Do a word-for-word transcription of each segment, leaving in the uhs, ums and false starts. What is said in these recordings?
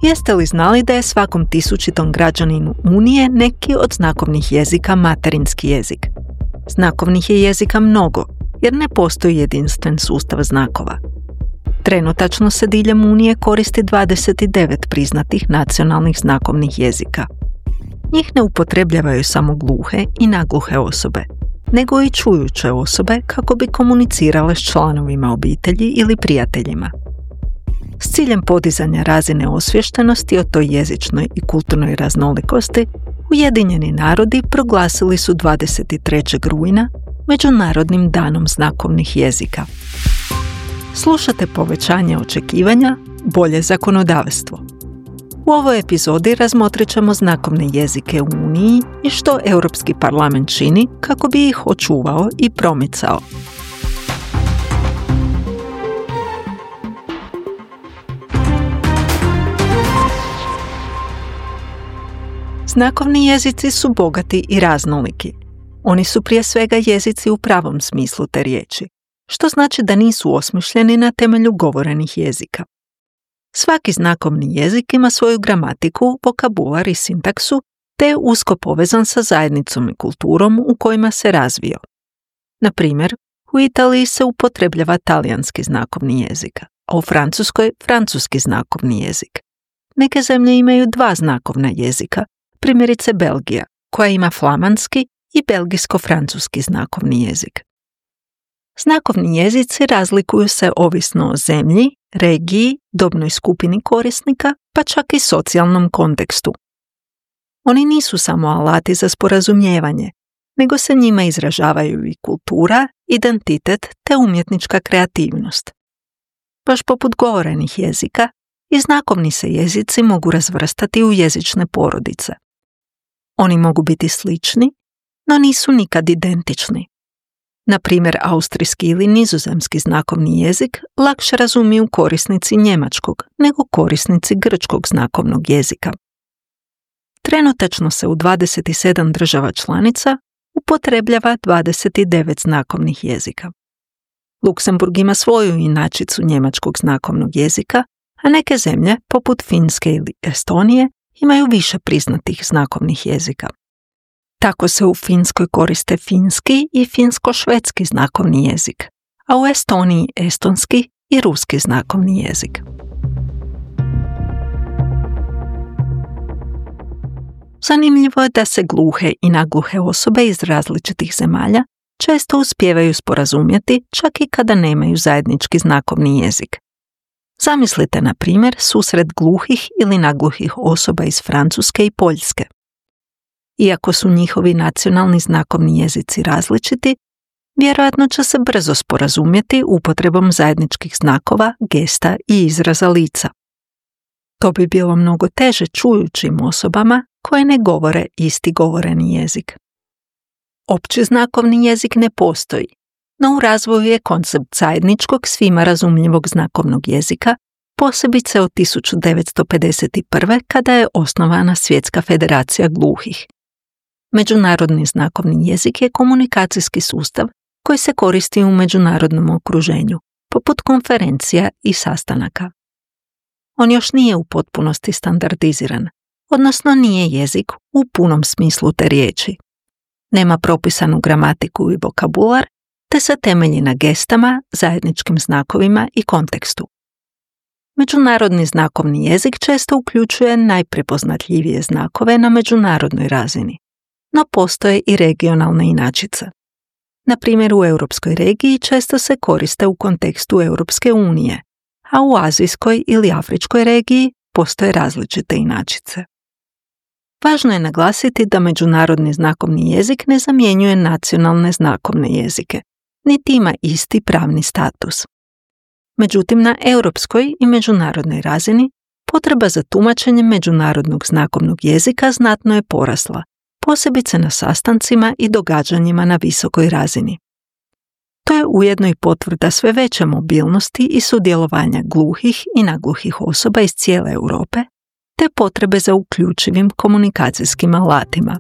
Jeste li znali da je svakom tisućitom građaninu Unije neki od znakovnih jezika materinski jezik? Znakovnih je jezika mnogo, jer ne postoji jedinstven sustav znakova. Trenutačno se diljem Unije koristi dvadeset devet priznatih nacionalnih znakovnih jezika. Njih ne upotrebljavaju samo gluhe i nagluhe osobe, nego i čujuće osobe kako bi komunicirale s članovima obitelji ili prijateljima. S ciljem podizanja razine osviještenosti o toj jezičnoj i kulturnoj raznolikosti, Ujedinjeni narodi proglasili su dvadeset trećeg rujna Međunarodnim danom znakovnih jezika. Slušate Povećanje očekivanja, bolje zakonodavstvo. U ovoj epizodi razmotrit ćemo znakovne jezike u Uniji i što Europski parlament čini kako bi ih očuvao i promicao. Znakovni jezici su bogati i raznoliki. Oni su prije svega jezici u pravom smislu te riječi, što znači da nisu osmišljeni na temelju govorenih jezika. Svaki znakovni jezik ima svoju gramatiku, vokabular i sintaksu, te je usko povezan sa zajednicom i kulturom u kojima se razvio. Na primjer, u Italiji se upotrebljava talijanski znakovni jezik, a u Francuskoj francuski znakovni jezik. Neke zemlje imaju dva znakovna jezika, primjerice Belgija, koja ima flamanski i belgijsko-francuski znakovni jezik. Znakovni jezici razlikuju se ovisno o zemlji, regiji, dobnoj skupini korisnika, pa čak i socijalnom kontekstu. Oni nisu samo alati za sporazumijevanje, nego se njima izražavaju i kultura, identitet te umjetnička kreativnost. Baš poput govorenih jezika, i znakovni se jezici mogu razvrstati u jezične porodice. Oni mogu biti slični, no nisu nikad identični. Na primjer, austrijski ili nizozemski znakovni jezik lakše razumiju korisnici njemačkog nego korisnici grčkog znakovnog jezika. Trenutačno se u dvadeset sedam država članica upotrebljava dvadeset devet znakovnih jezika. Luksemburg ima svoju inačicu njemačkog znakovnog jezika, a neke zemlje, poput Finske ili Estonije, imaju više priznatih znakovnih jezika. Tako se u Finskoj koriste finski i finsko-švedski znakovni jezik, a u Estoniji estonski i ruski znakovni jezik. Zanimljivo je da se gluhe i nagluhe osobe iz različitih zemalja često uspijevaju sporazumjeti čak i kada nemaju zajednički znakovni jezik. Zamislite, na primjer, susret gluhih ili nagluhih osoba iz Francuske i Poljske. Iako su njihovi nacionalni znakovni jezici različiti, vjerojatno će se brzo sporazumjeti upotrebom zajedničkih znakova, gesta i izraza lica. To bi bilo mnogo teže čujućim osobama koje ne govore isti govoreni jezik. Opći znakovni jezik ne postoji, no u razvoju je koncept zajedničkog svima razumljivog znakovnog jezika, posebice od tisuću devetsto pedeset prve. kada je osnovana Svjetska federacija gluhih. Međunarodni znakovni jezik je komunikacijski sustav koji se koristi u međunarodnom okruženju, poput konferencija i sastanaka. On još nije u potpunosti standardiziran, odnosno nije jezik u punom smislu te riječi. Nema propisanu gramatiku i vokabular, te se temelji na gestama, zajedničkim znakovima i kontekstu. Međunarodni znakovni jezik često uključuje najprepoznatljivije znakove na međunarodnoj razini, no postoje i regionalne inačice. Na primjer, u europskoj regiji često se koriste u kontekstu Europske unije, a u azijskoj ili afričkoj regiji postoje različite inačice. Važno je naglasiti da međunarodni znakovni jezik ne zamjenjuje nacionalne znakovne jezike, niti ima isti pravni status. Međutim, na europskoj i međunarodnoj razini potreba za tumačenjem međunarodnog znakovnog jezika znatno je porasla, posebice na sastancima i događanjima na visokoj razini. To je ujedno i potvrda sve veće mobilnosti i sudjelovanja gluhih i nagluhih osoba iz cijele Europe, te potrebe za uključivim komunikacijskim alatima.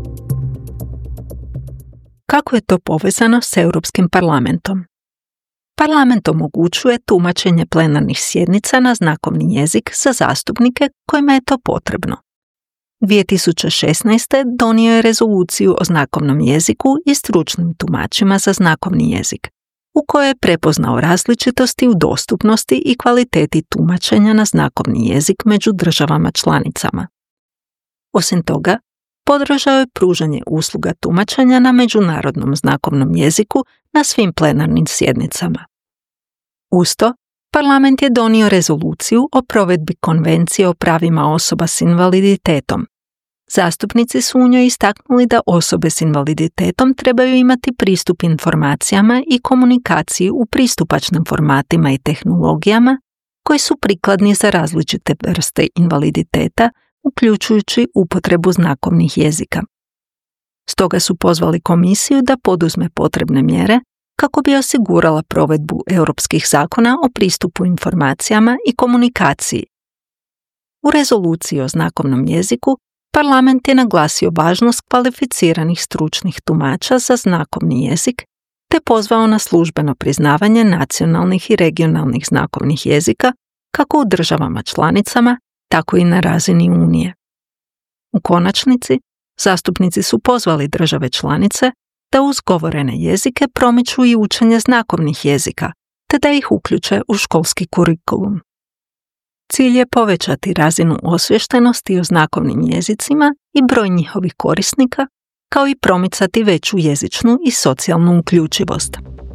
Kako je to povezano s Europskim parlamentom? Parlament omogućuje tumačenje plenarnih sjednica na znakovni jezik za zastupnike kojima je to potrebno. dvije tisuće šesnaeste. donio je rezoluciju o znakovnom jeziku i stručnim tumačima za znakovni jezik, u kojoj je prepoznao različitosti u dostupnosti i kvaliteti tumačenja na znakovni jezik među državama članicama. Osim toga, podržao je pružanje usluga tumačenja na međunarodnom znakovnom jeziku na svim plenarnim sjednicama. Uz to, Parlament je donio rezoluciju o provedbi Konvencije o pravima osoba s invaliditetom. Zastupnici su u njoj istaknuli da osobe s invaliditetom trebaju imati pristup informacijama i komunikaciji u pristupačnim formatima i tehnologijama koji su prikladni za različite vrste invaliditeta, uključujući upotrebu znakovnih jezika. Stoga su pozvali komisiju da poduzme potrebne mjere kako bi osigurala provedbu europskih zakona o pristupu informacijama i komunikaciji. U rezoluciji o znakovnom jeziku Parlament je naglasio važnost kvalificiranih stručnih tumača za znakovni jezik te pozvao na službeno priznavanje nacionalnih i regionalnih znakovnih jezika kako u državama članicama, tako i na razini Unije. U konačnici, zastupnici su pozvali države članice da uz govorene jezike promiču i učenje znakovnih jezika, te da ih uključe u školski kurikulum. Cilj je povećati razinu osviještenosti o znakovnim jezicima i broj njihovih korisnika, kao i promicati veću jezičnu i socijalnu uključivost.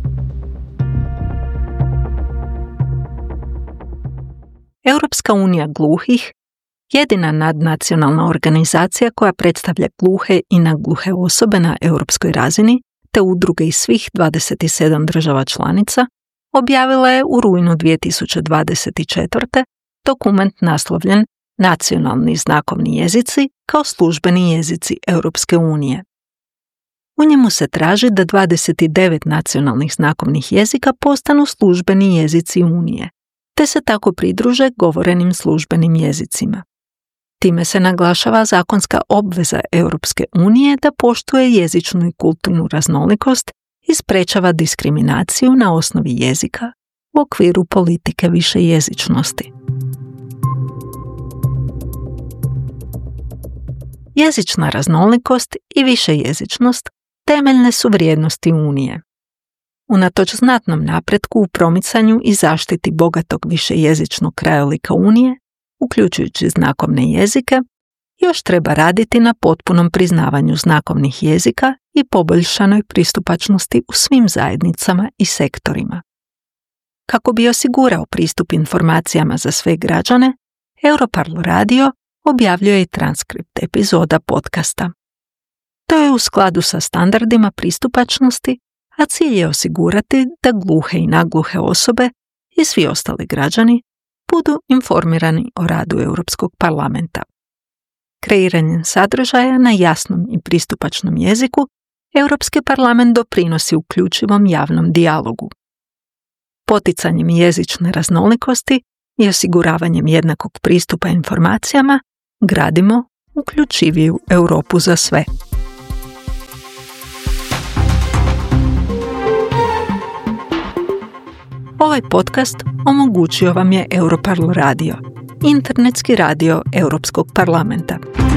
Europska unija gluhih, jedina nadnacionalna organizacija koja predstavlja gluhe i nagluhe osobe na europskoj razini, te udruge iz svih dvadeset sedam država članica, objavila je u rujnu dvije tisuće dvadeset četvrte. dokument naslovljen Nacionalni znakovni jezici kao službeni jezici Europske unije. U njemu se traži da dvadeset devet nacionalnih znakovnih jezika postanu službeni jezici Unije, te se tako pridruže govorenim službenim jezicima. Time se naglašava zakonska obveza Europske unije da poštuje jezičnu i kulturnu raznolikost i sprečava diskriminaciju na osnovi jezika u okviru politike višejezičnosti. Jezična raznolikost i višejezičnost temeljne su vrijednosti Unije. Unatoč znatnom napretku u promicanju i zaštiti bogatog višejezičnog krajolika Unije, uključujući znakovne jezike, još treba raditi na potpunom priznavanju znakovnih jezika i poboljšanoj pristupačnosti u svim zajednicama i sektorima. Kako bi osigurao pristup informacijama za sve građane, Europarl Radio objavljuje i transkript epizoda podcasta. To je u skladu sa standardima pristupačnosti, a cilj je osigurati da gluhe i nagluhe osobe i svi ostali građani budu informirani o radu Europskog parlamenta. Kreiranjem sadržaja na jasnom i pristupačnom jeziku, Europski parlament doprinosi uključivom javnom dijalogu. Poticanjem jezične raznolikosti i osiguravanjem jednakog pristupa informacijama gradimo uključiviju Europu za sve. Ovaj podcast omogućio vam je Europarl Radio, internetski radio Europskog parlamenta.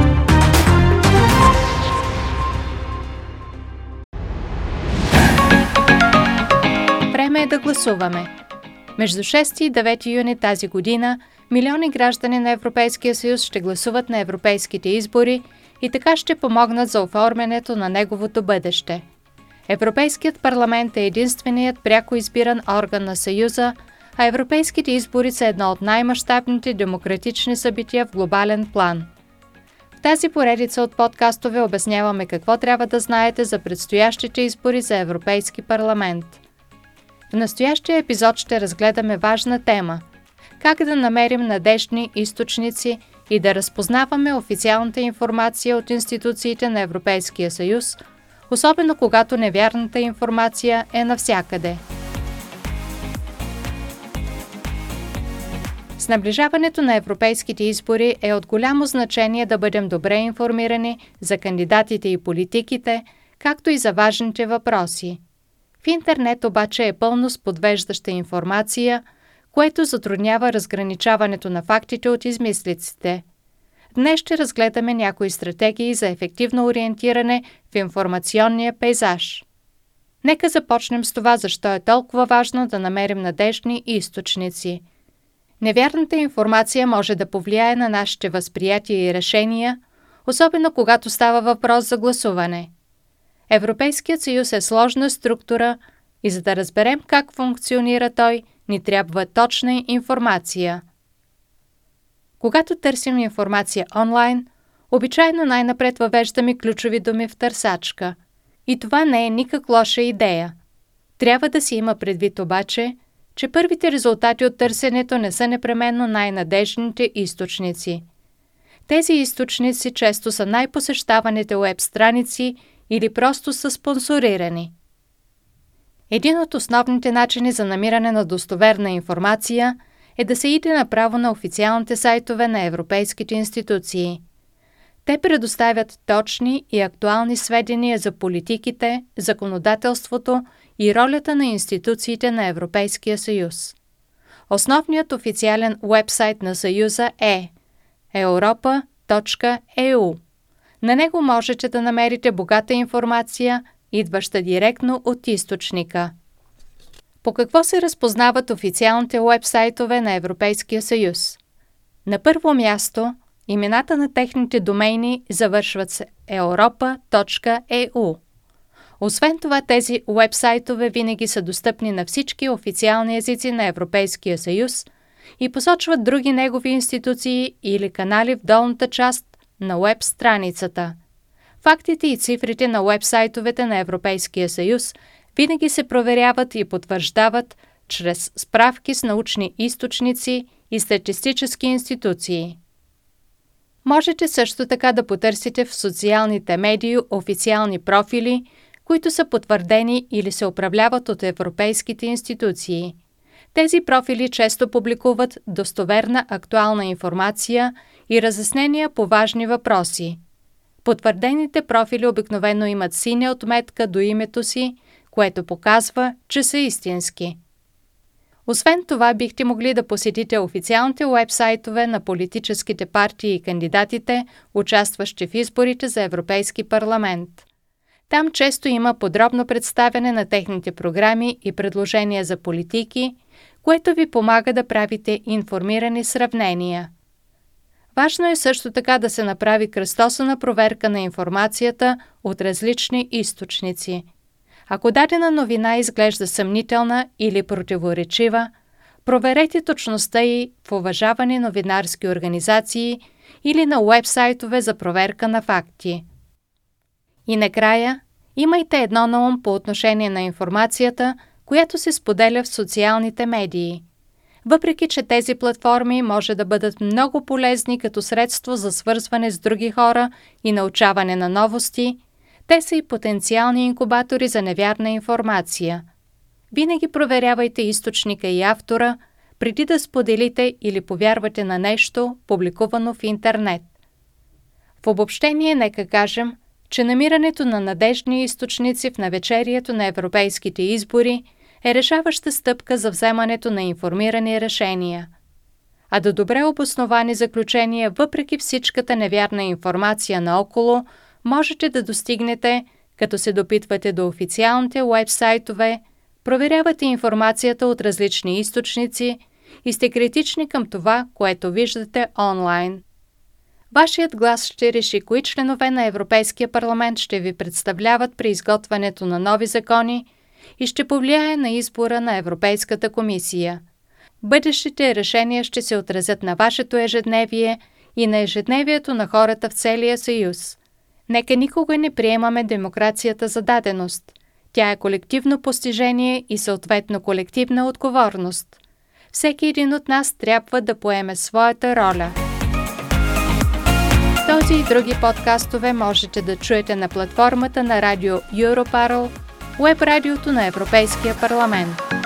Време е да гласуваме. Между шести и девети юни тази година милиони граждани на Европейския съюз ще гласуват на европейските избори и така ще помогнат за оформянето на неговото бъдеще. Европейският парламент е единственият пряко избиран орган на Съюза, а европейските избори са едно от най-мащабните демократични събития в глобален план. В тази поредица от подкастове обясняваме какво трябва да знаете за предстоящите избори за Европейски парламент. В настоящия епизод ще разгледаме важна тема – как да намерим надеждни източници и да разпознаваме официалната информация от институциите на Европейския съюз, особено когато невярната информация е навсякъде. С наближаването на европейските избори е от голямо значение да бъдем добре информирани за кандидатите и политиките, както и за важните въпроси. В интернет обаче е пълно с подвеждаща информация, което затруднява разграничаването на фактите от измислиците. Днес ще разгледаме някои стратегии за ефективно ориентиране в информационния пейзаж. Нека започнем с това, защо е толкова важно да намерим надеждни източници. Невярната информация може да повлияе на нашите възприятия и решения, особено когато става въпрос за гласуване. Европейският съюз е сложна структура и за да разберем как функционира той, ни трябва точна информация. Когато търсим информация онлайн, обичайно най-напред въвеждаме ключови думи в търсачка. И това не е никак лоша идея. Трябва да си има предвид обаче, че първите резултати от търсенето не са непременно най-надежните източници. Тези източници често са най-посещаваните уеб страници или просто са спонсорирани. Един от основните начини за намиране на достоверна информация е да се иде направо на официалните сайтове на европейските институции. Те предоставят точни и актуални сведения за политиките, законодателството и ролята на институциите на Европейския съюз. Основният официален уебсайт на Съюза е европа точка е у. На него можете да намерите богата информация, идваща директно от източника. По какво се разпознават официалните уебсайтове на Европейския съюз? На първо място, имената на техните домейни завършват с европа точка е у. Освен това, тези уебсайтове винаги са достъпни на всички официални езици на Европейския съюз и посочват други негови институции или канали в долната част на уеб страницата. Фактите и цифрите на уебсайтовете на Европейския съюз винаги се проверяват и потвърждават чрез справки с научни източници и статистически институции. Можете също така да потърсите в социалните медии официални профили, които са потвърдени или се управляват от европейските институции. Тези профили често публикуват достоверна актуална информация и разяснения по важни въпроси. Потвърдените профили обикновено имат синя отметка до името си, което показва, че са истински. Освен това, бихте могли да посетите официалните уебсайтове на политическите партии и кандидатите, участващи в изборите за Европейски парламент. Там често има подробно представяне на техните програми и предложения за политики, което ви помага да правите информирани сравнения. Важно е също така да се направи кръстосана проверка на информацията от различни източници. Ако дадена новина изглежда съмнителна или противоречива, проверете точността й в уважавани новинарски организации или на уебсайтове за проверка на факти. И накрая, имайте едно на ум по отношение на информацията, която се споделя в социалните медии. Въпреки че тези платформи може да бъдат много полезни като средство за свързване с други хора и научаване на новости, те са и потенциални инкубатори за невярна информация. Винаги проверявайте източника и автора, преди да споделите или повярвате на нещо, публикувано в интернет. В обобщение нека кажем, че намирането на надеждни източници в навечерието на европейските избори е решаваща стъпка за вземането на информирани решения. А до добре обосновани заключения, въпреки всичката невярна информация наоколо, можете да достигнете, като се допитвате до официалните уебсайтове, проверявате информацията от различни източници и сте критични към това, което виждате онлайн. Вашият глас ще реши кои членове на Европейския парламент ще ви представляват при изготвянето на нови закони и ще повлияе на избора на Европейската комисия. Бъдещите решения ще се отразят на вашето ежедневие и на ежедневието на хората в целия съюз. Нека никога не приемаме демокрацията за даденост. Тя е колективно постижение и съответно колективна отговорност. Всеки един от нас трябва да поеме своята роля. Този и други подкастове можете да чуете на платформата на радио Europarl, уеб радиото на Европейския парламент.